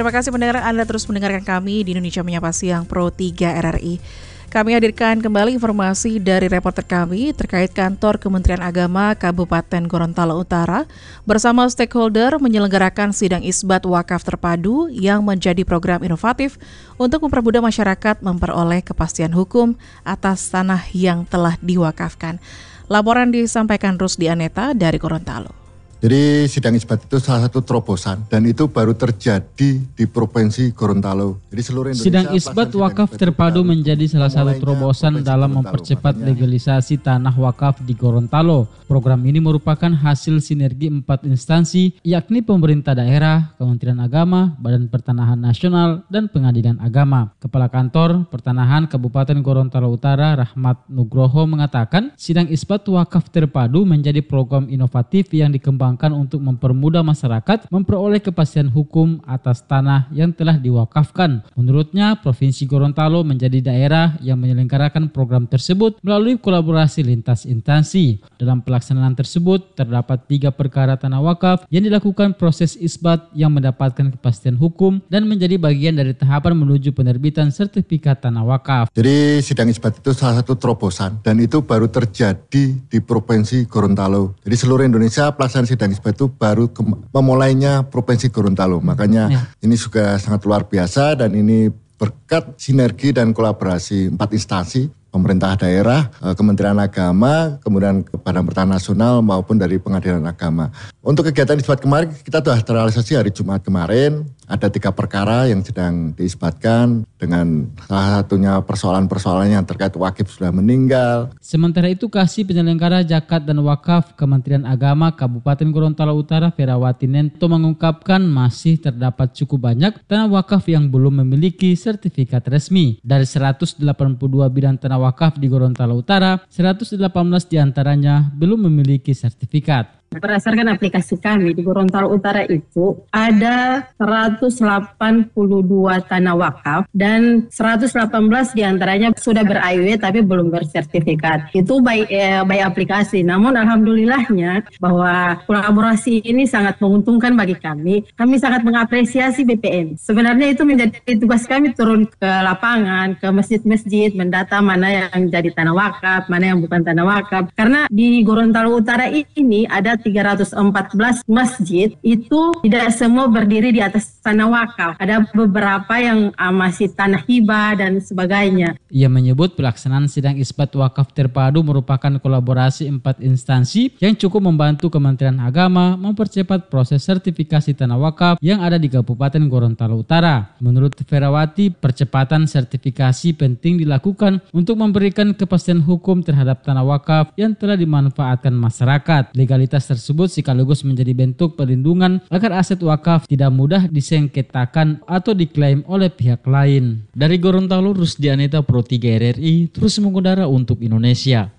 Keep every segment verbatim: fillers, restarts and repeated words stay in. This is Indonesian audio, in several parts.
Terima kasih pendengar, Anda terus mendengarkan kami di Indonesia Menyapa Siang Pro tiga R R I. Kami hadirkan kembali informasi dari reporter kami terkait kantor Kementerian Agama Kabupaten Gorontalo Utara bersama stakeholder menyelenggarakan sidang isbat wakaf terpadu yang menjadi program inovatif untuk mempermudah masyarakat memperoleh kepastian hukum atas tanah yang telah diwakafkan. Laporan disampaikan Rusdi Aneta dari Gorontalo. Jadi sidang isbat itu salah satu terobosan dan itu baru terjadi di Provinsi Gorontalo. Jadi seluruh Indonesia. Sidang isbat wakaf terpadu menjadi salah satu terobosan dalam mempercepat legalisasi tanah wakaf di Gorontalo. Program ini merupakan hasil sinergi empat instansi, yakni pemerintah daerah, Kementerian Agama, Badan Pertanahan Nasional, dan Pengadilan Agama. Kepala Kantor Pertanahan Kabupaten Gorontalo Utara, Rahmat Nugroho, mengatakan sidang isbat wakaf terpadu menjadi program inovatif yang dikembangkan untuk mempermudah masyarakat memperoleh kepastian hukum atas tanah yang telah diwakafkan. Menurutnya, Provinsi Gorontalo menjadi daerah yang menyelenggarakan program tersebut melalui kolaborasi lintas instansi. Dalam pelaksanaan tersebut, terdapat tiga perkara tanah wakaf yang dilakukan proses isbat yang mendapatkan kepastian hukum dan menjadi bagian dari tahapan menuju penerbitan sertifikat tanah wakaf. Jadi sidang isbat itu salah satu terobosan dan itu baru terjadi di Provinsi Gorontalo. Jadi seluruh Indonesia pelaksanaan sidang isbat itu baru ke- memulainya Provinsi Gorontalo. Makanya ya. Ini juga sangat luar biasa dan ini berkat sinergi dan kolaborasi empat instansi, pemerintah daerah, Kementerian Agama, kemudian Badan Pertanahan Nasional maupun dari Pengadilan Agama. Untuk kegiatan isbat kemarin kita telah terrealisasi hari Jumat kemarin. Ada tiga perkara yang sedang diisbatkan dengan salah satunya persoalan-persoalan yang terkait wakif sudah meninggal. Sementara itu Kasih Penyelenggara Zakat dan Wakaf Kementerian Agama Kabupaten Gorontalo Utara, Ferawati Nento, mengungkapkan masih terdapat cukup banyak tanah wakaf yang belum memiliki sertifikat resmi. Dari seratus delapan puluh dua bidang tanah wakaf di Gorontalo Utara, seratus delapan belas diantaranya belum memiliki sertifikat. Berdasarkan aplikasi kami di Gorontalo Utara itu ada seratus delapan puluh dua tanah wakaf dan seratus delapan belas diantaranya sudah ber-I W tapi belum bersertifikat. Itu by, eh, by aplikasi. Namun alhamdulillahnya bahwa kolaborasi ini sangat menguntungkan bagi kami. Kami sangat mengapresiasi B P N. Sebenarnya itu menjadi tugas kami turun ke lapangan, ke masjid-masjid, mendata mana yang jadi tanah wakaf, mana yang bukan tanah wakaf. Karena di Gorontalo Utara ini ada tiga ratus empat belas masjid, itu tidak semua berdiri di atas tanah wakaf. Ada beberapa yang uh, masih tanah hibah dan sebagainya. Ia menyebut pelaksanaan sidang isbat wakaf terpadu merupakan kolaborasi empat instansi yang cukup membantu Kementerian Agama mempercepat proses sertifikasi tanah wakaf yang ada di Kabupaten Gorontalo Utara. Menurut Ferawati, percepatan sertifikasi penting dilakukan untuk memberikan kepastian hukum terhadap tanah wakaf yang telah dimanfaatkan masyarakat. Legalitas tersebut sekaligus menjadi bentuk perlindungan agar aset wakaf tidak mudah disengketakan atau diklaim oleh pihak lain. Dari Gorontalo, Rusdi Aneta, Pro tiga R R I, terus mengudara untuk Indonesia.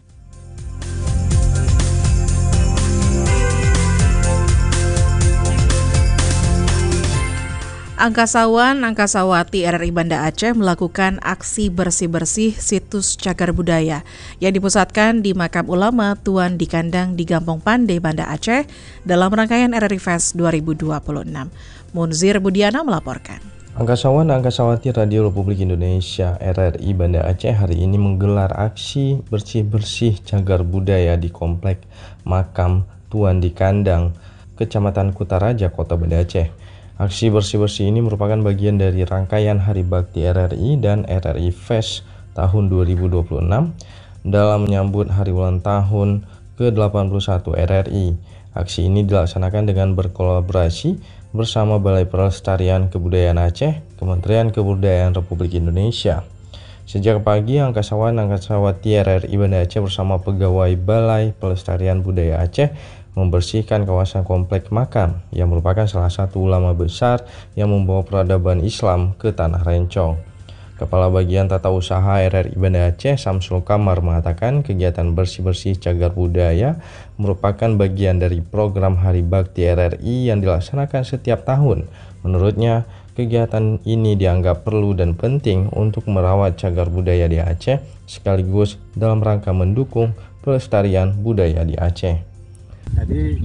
Angkasawan Angkasawati R R I Banda Aceh melakukan aksi bersih-bersih situs cagar budaya yang dipusatkan di Makam Ulama Tuan di Kandang di Gampong Pandey, Banda Aceh dalam rangkaian R R I Fest dua ribu dua puluh enam. Munzir Budiana melaporkan. Angkasawan Angkasawati Radio Republik Indonesia R R I Banda Aceh hari ini menggelar aksi bersih-bersih cagar budaya di Komplek Makam Tuan di Kandang, Kecamatan Kutaraja, Kota Banda Aceh. Aksi bersih-bersih ini merupakan bagian dari rangkaian Hari Bakti R R I dan R R I Fest tahun dua ribu dua puluh enam dalam menyambut hari ulang tahun ke delapan puluh satu R R I. Aksi ini dilaksanakan dengan berkolaborasi bersama Balai Pelestarian Kebudayaan Aceh, Kementerian Kebudayaan Republik Indonesia. Sejak pagi, Angkasawan Angkasawati R R I Banda Aceh bersama pegawai Balai Pelestarian Budaya Aceh membersihkan kawasan komplek makam yang merupakan salah satu ulama besar yang membawa peradaban Islam ke Tanah Rencong. Kepala Bagian Tata Usaha R R I Banda Aceh, Samsul Kamar, mengatakan kegiatan bersih-bersih cagar budaya merupakan bagian dari program Hari Bakti R R I yang dilaksanakan setiap tahun. Menurutnya, kegiatan ini dianggap perlu dan penting untuk merawat cagar budaya di Aceh, sekaligus dalam rangka mendukung pelestarian budaya di Aceh. Jadi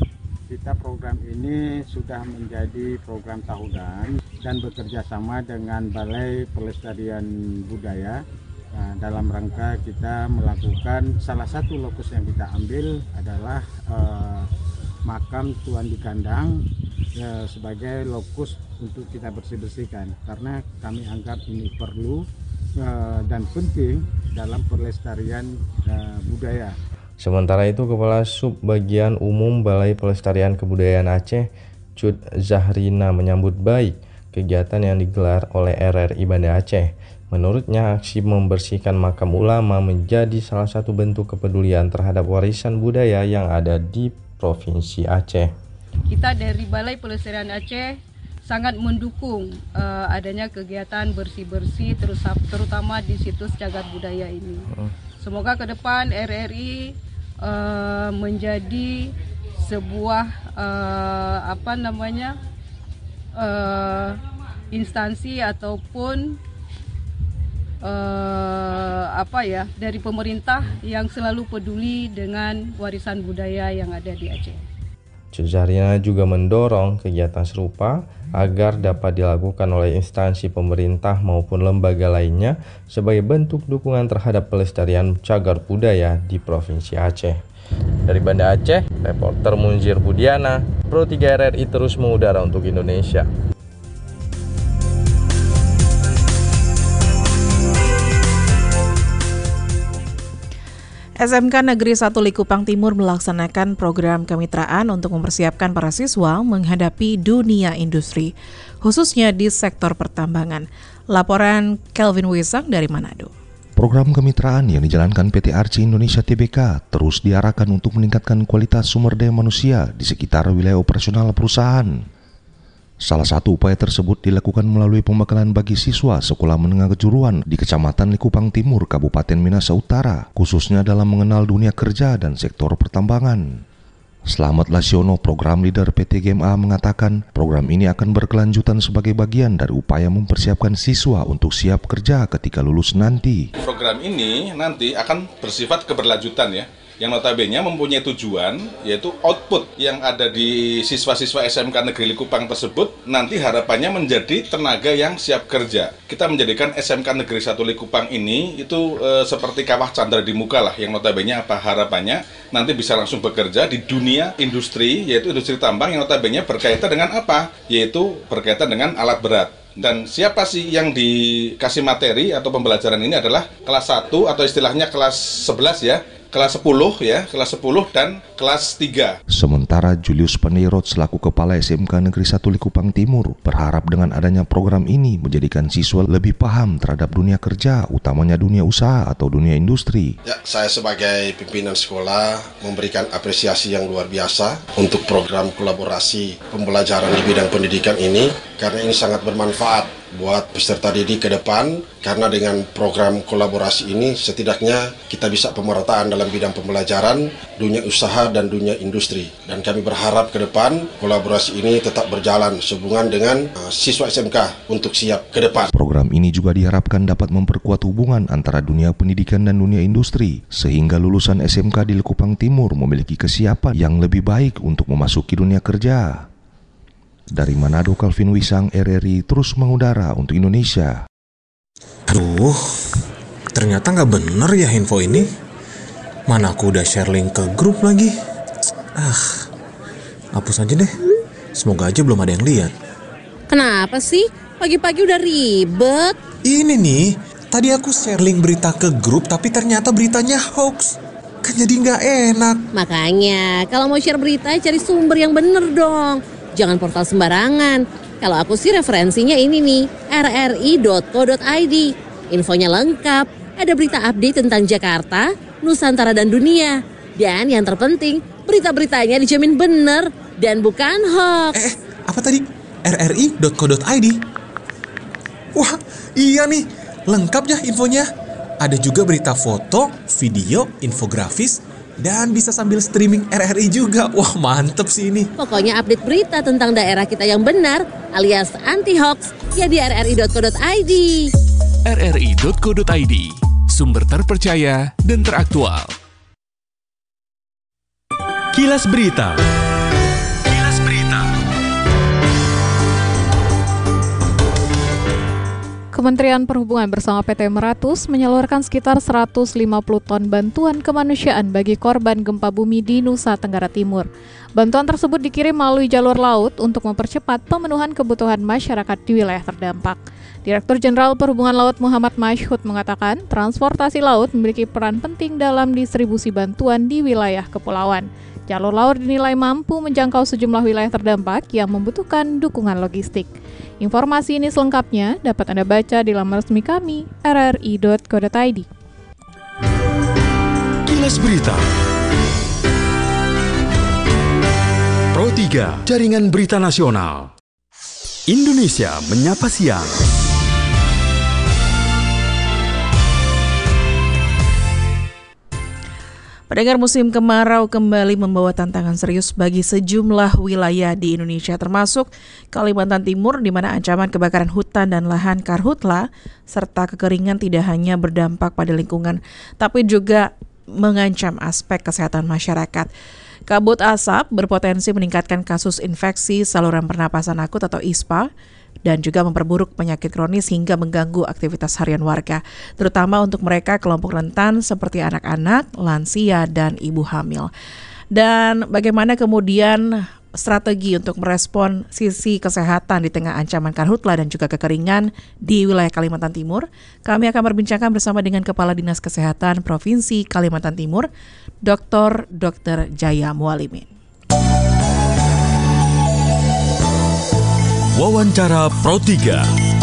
Kita program ini sudah menjadi program tahunan dan bekerja sama dengan Balai Pelestarian Budaya. Nah, dalam rangka kita melakukan salah satu lokus yang kita ambil adalah eh, makam Tuan di Kandang eh, sebagai lokus untuk kita bersih-bersihkan karena kami anggap ini perlu eh, dan penting dalam pelestarian eh, budaya. Sementara itu, Kepala Subbagian Umum Balai Pelestarian Kebudayaan Aceh, Cut Zahrina, menyambut baik kegiatan yang digelar oleh R R I Banda Aceh. Menurutnya, aksi membersihkan makam ulama menjadi salah satu bentuk kepedulian terhadap warisan budaya yang ada di Provinsi Aceh. Kita dari Balai Pelestarian Aceh sangat mendukung uh, adanya kegiatan bersih-bersih terus terutama di situs cagar budaya ini. Semoga ke depan R R I uh, menjadi sebuah uh, apa namanya uh, instansi ataupun uh, apa ya dari pemerintah yang selalu peduli dengan warisan budaya yang ada di Aceh. Zahrina juga mendorong kegiatan serupa agar dapat dilakukan oleh instansi pemerintah maupun lembaga lainnya sebagai bentuk dukungan terhadap pelestarian cagar budaya di Provinsi Aceh. Dari Banda Aceh, reporter Munzir Budiana, Pro tiga R R I terus mengudara untuk Indonesia. S M K Negeri satu Likupang Timur melaksanakan program kemitraan untuk mempersiapkan para siswa menghadapi dunia industri, khususnya di sektor pertambangan. Laporan Kelvin Wisang dari Manado. Program kemitraan yang dijalankan P T Arci Indonesia T B K terus diarahkan untuk meningkatkan kualitas sumber daya manusia di sekitar wilayah operasional perusahaan. Salah satu upaya tersebut dilakukan melalui pembekalan bagi siswa sekolah menengah kejuruan di Kecamatan Likupang Timur, Kabupaten Minahasa Utara, khususnya dalam mengenal dunia kerja dan sektor pertambangan. Slamet Lasiono, program leader P T G M A, mengatakan program ini akan berkelanjutan sebagai bagian dari upaya mempersiapkan siswa untuk siap kerja ketika lulus nanti. Program ini nanti akan bersifat keberlanjutan ya, yang notabene mempunyai tujuan yaitu output yang ada di siswa-siswa S M K Negeri Likupang tersebut nanti harapannya menjadi tenaga yang siap kerja. Kita menjadikan S M K Negeri satu Likupang ini itu e, seperti kawah candra di muka lah, yang notabene apa harapannya nanti bisa langsung bekerja di dunia industri, yaitu industri tambang yang notabene berkaitan dengan apa? Yaitu berkaitan dengan alat berat. Dan siapa sih yang dikasih materi atau pembelajaran ini adalah kelas satu atau istilahnya kelas sebelas ya, kelas sepuluh ya, kelas sepuluh dan kelas tiga. Sementara Julius Panirot selaku Kepala S M K Negeri satu Likupang Timur berharap dengan adanya program ini menjadikan siswa lebih paham terhadap dunia kerja, utamanya dunia usaha atau dunia industri. Ya, saya sebagai pimpinan sekolah memberikan apresiasi yang luar biasa untuk program kolaborasi pembelajaran di bidang pendidikan ini, karena ini sangat bermanfaat buat peserta didik ke depan, karena dengan program kolaborasi ini setidaknya kita bisa pemerataan dalam bidang pembelajaran, dunia usaha dan dunia industri. Dan kami berharap ke depan kolaborasi ini tetap berjalan sehubungan dengan uh, siswa S M K untuk siap ke depan. Program ini juga diharapkan dapat memperkuat hubungan antara dunia pendidikan dan dunia industri, sehingga lulusan S M K di Likupang Timur memiliki kesiapan yang lebih baik untuk memasuki dunia kerja. Dari Manado, Kelvin Wisang, R R I terus mengudara untuk Indonesia. Aduh, ternyata nggak bener ya info ini. Mana aku udah share link ke grup lagi. Ah, hapus aja deh. Semoga aja belum ada yang lihat. Kenapa sih? Pagi-pagi udah ribet. Ini nih, tadi aku share link berita ke grup tapi ternyata beritanya hoax. Kan jadi nggak enak. Makanya, kalau mau share berita cari sumber yang bener dong. Jangan portal sembarangan. Kalau aku sih referensinya ini nih, r r i dot co dot i d. Infonya lengkap, ada berita update tentang Jakarta, Nusantara dan dunia. Dan yang terpenting, berita-beritanya dijamin bener dan bukan hoax. Eh, apa tadi? r r i dot co dot i d. Wah, iya nih, lengkap ya infonya. Ada juga berita foto, video, infografis, dan bisa sambil streaming R R I juga. Wah, mantep sih ini. Pokoknya update berita tentang daerah kita yang benar alias anti-hoax ya di r r i dot co dot i d. r r i dot co dot i d, sumber terpercaya dan teraktual. Kilas Berita. Kementerian Perhubungan bersama P T Meratus menyalurkan sekitar seratus lima puluh ton bantuan kemanusiaan bagi korban gempa bumi di Nusa Tenggara Timur. Bantuan tersebut dikirim melalui jalur laut untuk mempercepat pemenuhan kebutuhan masyarakat di wilayah terdampak. Direktur Jenderal Perhubungan Laut Muhammad Masyhud mengatakan, transportasi laut memiliki peran penting dalam distribusi bantuan di wilayah kepulauan. Jalur laut dinilai mampu menjangkau sejumlah wilayah terdampak yang membutuhkan dukungan logistik. Informasi ini selengkapnya dapat Anda baca di laman resmi kami, r r i dot co dot i d. Kilas Berita Pro tiga, Jaringan Berita Nasional. Indonesia Menyapa Siang. Pendengar, musim kemarau kembali membawa tantangan serius bagi sejumlah wilayah di Indonesia, termasuk Kalimantan Timur, di mana ancaman kebakaran hutan dan lahan karhutla serta kekeringan tidak hanya berdampak pada lingkungan, tapi juga mengancam aspek kesehatan masyarakat. Kabut asap berpotensi meningkatkan kasus infeksi saluran pernapasan akut atau I S P A, dan juga memperburuk penyakit kronis hingga mengganggu aktivitas harian warga, terutama untuk mereka kelompok rentan seperti anak-anak, lansia, dan ibu hamil. Dan bagaimana kemudian strategi untuk merespon sisi kesehatan di tengah ancaman karhutla dan juga kekeringan di wilayah Kalimantan Timur? Kami akan berbincangkan bersama dengan Kepala Dinas Kesehatan Provinsi Kalimantan Timur, Doktor Dokter Jaya Mualimin. Wawancara Pro tiga.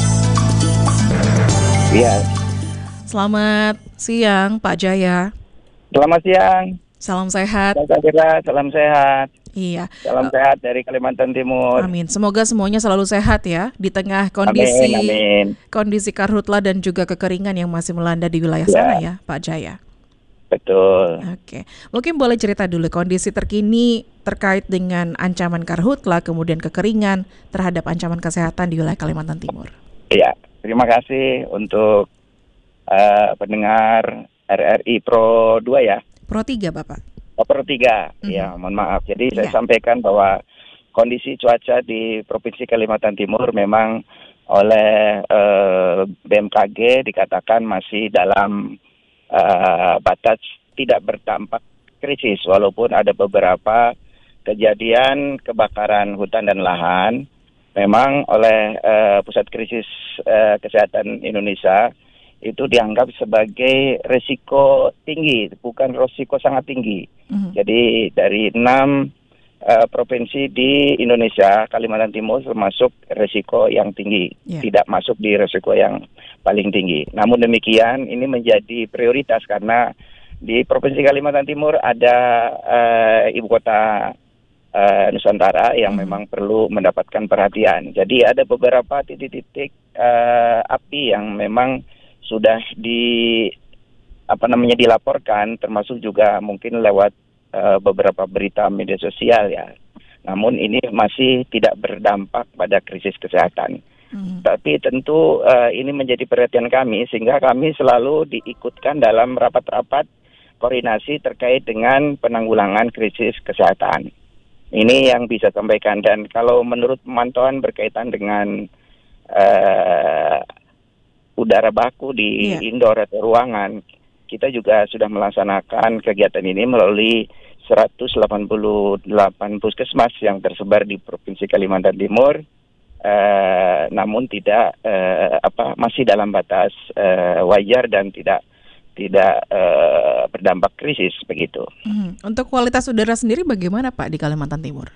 Iya. Selamat siang Pak Jaya. Selamat siang. Salam sehat. Salam sehat. Iya. Salam uh, sehat dari Kalimantan Timur. Amin. Semoga semuanya selalu sehat ya di tengah kondisi amin, amin. kondisi karhutla dan juga kekeringan yang masih melanda di wilayah ya. sana ya, Pak Jaya. Betul. Oke, mungkin boleh cerita dulu kondisi terkini terkait dengan ancaman karhutla, kemudian kekeringan terhadap ancaman kesehatan di wilayah Kalimantan Timur. Iya, terima kasih untuk uh, pendengar R R I Pro dua ya. Pro tiga, Bapak. Oh, Pro tiga, mm-hmm. ya mohon maaf. Jadi yeah. saya sampaikan bahwa kondisi cuaca di Provinsi Kalimantan Timur memang oleh uh, B M K G dikatakan masih dalam Uh, batas tidak berdampak krisis, walaupun ada beberapa kejadian kebakaran hutan dan lahan. Memang oleh uh, Pusat Krisis uh, Kesehatan Indonesia itu dianggap sebagai risiko tinggi, bukan risiko sangat tinggi. Mm-hmm. Jadi dari enam uh, provinsi di Indonesia, Kalimantan Timur termasuk risiko yang tinggi, yeah. tidak masuk di risiko yang paling tinggi. Namun demikian ini menjadi prioritas karena di Provinsi Kalimantan Timur ada uh, ibu kota uh, Nusantara yang hmm. memang perlu mendapatkan perhatian. Jadi ada beberapa titik-titik uh, api yang memang sudah di apa namanya dilaporkan, termasuk juga mungkin lewat uh, beberapa berita media sosial ya. Namun ini masih tidak berdampak pada krisis kesehatan. Hmm. Tapi tentu uh, ini menjadi perhatian kami sehingga kami selalu diikutkan dalam rapat-rapat koordinasi terkait dengan penanggulangan krisis kesehatan. Ini yang bisa sampaikan, dan kalau menurut pemantauan berkaitan dengan uh, udara baku di yeah. indoor atau ruangan, kita juga sudah melaksanakan kegiatan ini melalui seratus delapan puluh delapan puskesmas yang tersebar di Provinsi Kalimantan Timur. Uh, namun tidak uh, apa masih dalam batas uh, wajar dan tidak tidak uh, berdampak krisis begitu. Hmm. Untuk kualitas udara sendiri bagaimana Pak di Kalimantan Timur?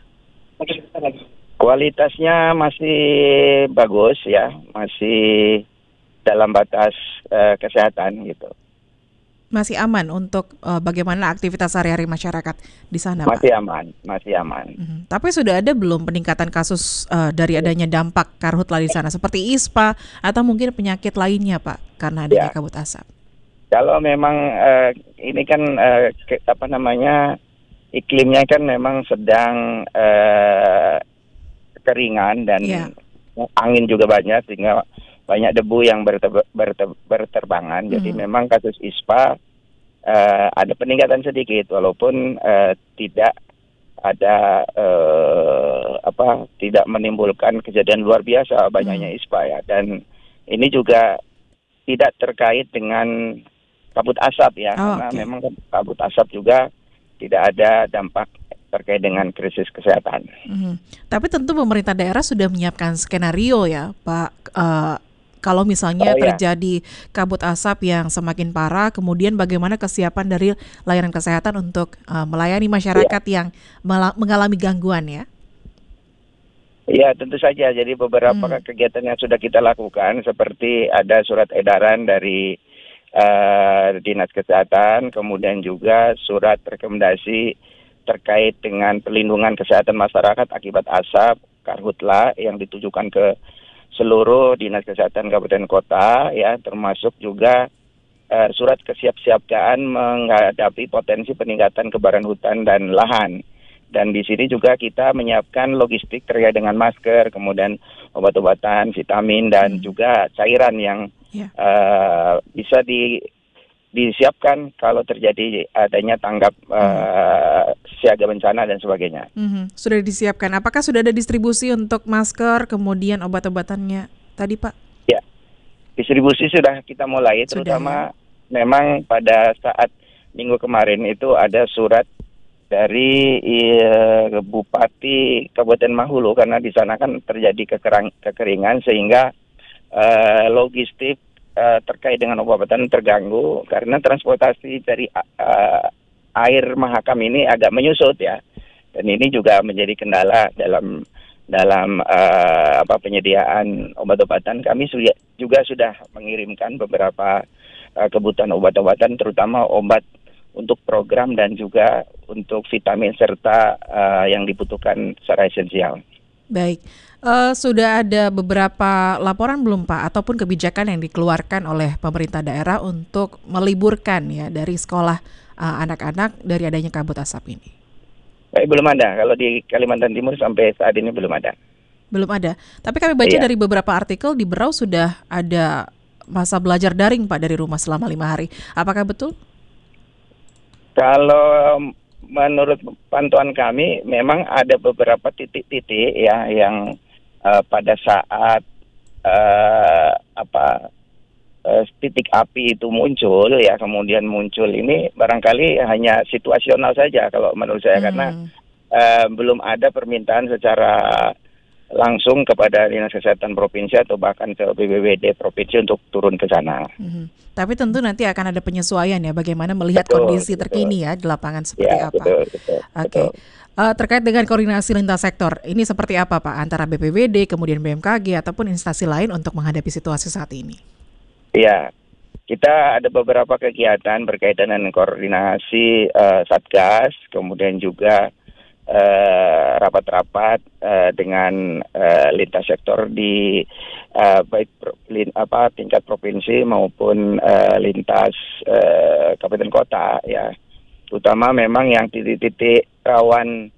Kualitasnya masih bagus ya, masih dalam batas uh, kesehatan gitu. Masih aman untuk uh, bagaimana aktivitas sehari-hari masyarakat di sana, Pak? Masih aman, masih aman. Mm-hmm. Tapi sudah ada belum peningkatan kasus uh, dari adanya dampak karhutla di sana, seperti I S P A atau mungkin penyakit lainnya, Pak, karena adanya ya. kabut asap? Kalau memang uh, ini kan uh, ke, apa namanya iklimnya kan memang sedang uh, kekeringan dan ya. angin juga banyak sehingga banyak debu yang berter, berter, berterbangan. Hmm. Jadi memang kasus I S P A uh, ada peningkatan sedikit, walaupun uh, tidak ada uh, apa tidak menimbulkan kejadian luar biasa banyaknya hmm. I S P A ya. Dan ini juga tidak terkait dengan kabut asap ya, Oh, karena okay. memang kabut asap juga tidak ada dampak terkait dengan krisis kesehatan. Mhm. Tapi tentu pemerintah daerah sudah menyiapkan skenario ya, Pak. Eh, kalau misalnya Oh, ya. terjadi kabut asap yang semakin parah, kemudian bagaimana kesiapan dari layanan kesehatan untuk eh, melayani masyarakat yang mela- mengalami gangguan ya? Ya, tentu saja. Jadi beberapa kegiatan yang sudah kita lakukan seperti ada surat edaran dari uh, Dinas Kesehatan, kemudian juga surat rekomendasi terkait dengan perlindungan kesehatan masyarakat akibat asap Karhutla yang ditujukan ke seluruh Dinas Kesehatan Kabupaten Kota, ya, termasuk juga uh, surat kesiapsiagaan menghadapi potensi peningkatan kebakaran hutan dan lahan. Dan di sini juga kita menyiapkan logistik terkait dengan masker, kemudian obat-obatan, vitamin, dan hmm. juga cairan yang yeah. uh, bisa di, disiapkan kalau terjadi adanya tanggap uh, siaga bencana dan sebagainya. Mhm. Sudah disiapkan. Apakah sudah ada distribusi untuk masker, kemudian obat-obatannya tadi, Pak? Ya, distribusi sudah kita mulai, Sudah, terutama ya? Memang pada saat minggu kemarin itu ada surat dari uh, Bupati Kabupaten Mahulu, karena di sana kan terjadi kekerang, kekeringan sehingga uh, logistik uh, terkait dengan obat-obatan terganggu karena transportasi dari uh, air Mahakam ini agak menyusut ya, dan ini juga menjadi kendala dalam dalam uh, apa penyediaan obat-obatan. Kami sudah, juga sudah mengirimkan beberapa uh, kebutuhan obat-obatan, terutama obat untuk program dan juga untuk vitamin serta uh, yang dibutuhkan secara esensial. Baik, uh, sudah ada beberapa laporan belum Pak, ataupun kebijakan yang dikeluarkan oleh pemerintah daerah untuk meliburkan ya dari sekolah uh, anak-anak dari adanya kabut asap ini? Baik, belum ada. Kalau di Kalimantan Timur sampai saat ini belum ada. Belum ada. Tapi kami baca Iya. dari beberapa artikel di Berau sudah ada masa belajar daring Pak dari rumah selama lima hari. Apakah betul? Kalau menurut pantauan kami memang ada beberapa titik-titik ya yang uh, pada saat uh, apa uh, titik api itu muncul ya, kemudian muncul ini barangkali hanya situasional saja kalau menurut saya, hmm. karena uh, belum ada permintaan secara langsung kepada Dinas Kesehatan Provinsi atau bahkan ke B B B D Provinsi untuk turun ke sana. Mm-hmm. Tapi tentu nanti akan ada penyesuaian ya, bagaimana melihat betul, kondisi betul. terkini ya di lapangan seperti ya, apa. Betul, betul, Oke, okay. uh, terkait dengan koordinasi lintas sektor, ini seperti apa Pak antara B P B D kemudian B M K G ataupun instansi lain untuk menghadapi situasi saat ini? Iya, kita ada beberapa kegiatan berkaitan dengan koordinasi uh, Satgas, kemudian juga Uh, rapat-rapat uh, dengan uh, lintas sektor di uh, baik pro, lin, apa tingkat provinsi maupun uh, lintas uh, kabupaten kota ya, terutama memang yang titik-titik rawan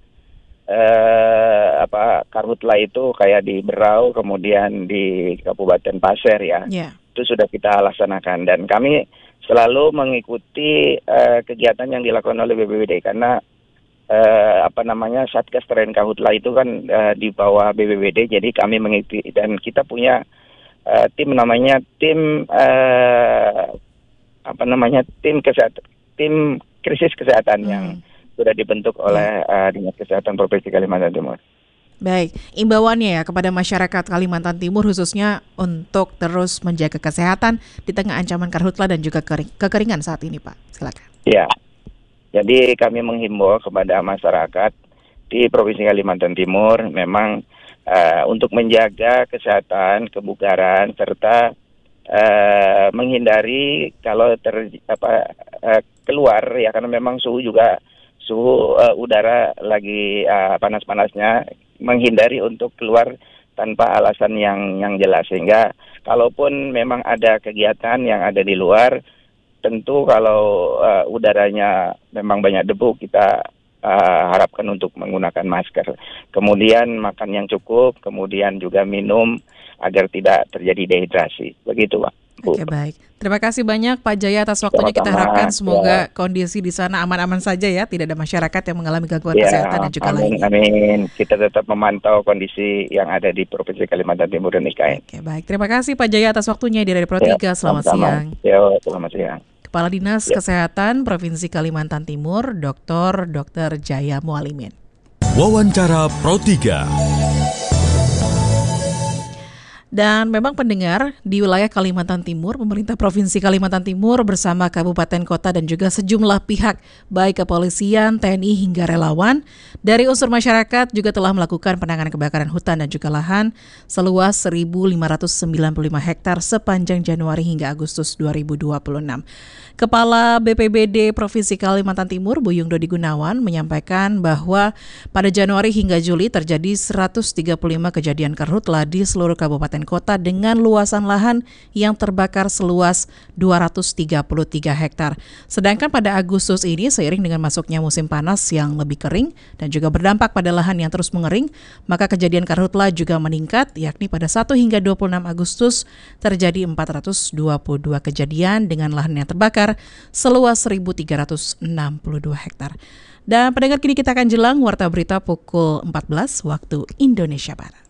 uh, apa karhutla itu kayak di Berau, kemudian di Kabupaten Pasir ya, yeah. Itu sudah kita laksanakan dan kami selalu mengikuti uh, kegiatan yang dilakukan oleh B P B D karena Uh, apa namanya Satgas Terkait Karhutla itu kan uh, di bawah B P B D, jadi kami mengikuti dan kita punya uh, tim namanya tim uh, apa namanya tim kesehatan tim krisis kesehatan hmm. yang sudah dibentuk oleh uh, Dinas Kesehatan Provinsi Kalimantan Timur. Baik, imbauannya ya kepada masyarakat Kalimantan Timur khususnya untuk terus menjaga kesehatan di tengah ancaman karhutla dan juga kering- kekeringan saat ini Pak. Silakan. Ya. Jadi kami menghimbau kepada masyarakat di Provinsi Kalimantan Timur memang uh, untuk menjaga kesehatan, kebugaran serta uh, menghindari kalau ter apa uh, keluar ya, karena memang suhu juga suhu uh, udara lagi uh, panas-panasnya, menghindari untuk keluar tanpa alasan yang yang jelas, sehingga kalaupun memang ada kegiatan yang ada di luar, tentu kalau uh, udaranya memang banyak debu, kita uh, harapkan untuk menggunakan masker. Kemudian makan yang cukup, kemudian juga minum agar tidak terjadi dehidrasi. Begitu, Pak. Bu. Oke, baik. Terima kasih banyak Pak Jaya atas waktunya. Sama-sama. Kita harapkan semoga Ya. kondisi di sana aman-aman saja ya, tidak ada masyarakat yang mengalami gangguan Ya, kesehatan dan juga amin, lainnya. amin. Kita tetap memantau kondisi yang ada di Provinsi Kalimantan Timur dan I K N. Oke, baik. Terima kasih Pak Jaya atas waktunya di Radio Pro Ya, tiga. Selamat sama-sama. siang. Ya, selamat siang. Kepala Dinas Ya. Kesehatan Provinsi Kalimantan Timur, Doktor Dokter Jaya Mualimin. Wawancara Pro tiga. Dan memang pendengar, di wilayah Kalimantan Timur, pemerintah Provinsi Kalimantan Timur bersama kabupaten kota dan juga sejumlah pihak, baik kepolisian, T N I hingga relawan, dari unsur masyarakat juga telah melakukan penanganan kebakaran hutan dan juga lahan seluas seribu lima ratus sembilan puluh lima hektar sepanjang Januari hingga Agustus dua ribu dua puluh enam. Kepala B P B D Provinsi Kalimantan Timur, Buyung Dodi Gunawan, menyampaikan bahwa pada Januari hingga Juli terjadi seratus tiga puluh lima kejadian karhutla di seluruh kabupaten kota dengan luasan lahan yang terbakar seluas dua ratus tiga puluh tiga hektar. Sedangkan pada Agustus ini, seiring dengan masuknya musim panas yang lebih kering dan juga berdampak pada lahan yang terus mengering, maka kejadian karhutla juga meningkat, yakni pada satu hingga dua puluh enam Agustus terjadi empat ratus dua puluh dua kejadian dengan lahan yang terbakar seluas seribu tiga ratus enam puluh dua hektar. Dan pendengar, kini kita akan jelang warta berita pukul empat belas waktu Indonesia Barat.